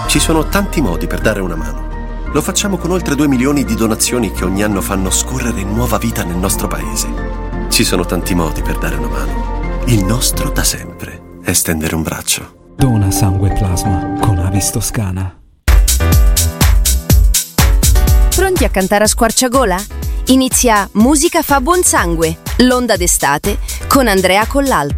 Ci sono tanti modi per dare una mano. Lo facciamo con oltre 2 milioni di donazioni che ogni anno fanno scorrere nuova vita nel nostro paese. Ci sono tanti modi per dare una mano. Il nostro da sempre è stendere un braccio. Dona sangue e plasma con Avis Toscana. Pronti a cantare a squarciagola? Inizia Musica fa buon sangue, l'onda d'estate con Andrea Collalto.